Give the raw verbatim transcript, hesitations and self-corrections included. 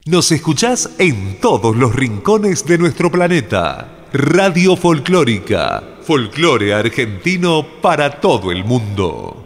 Nos escuchás en todos los rincones de nuestro planeta. Radio Folclórica, folclore argentino para todo el mundo.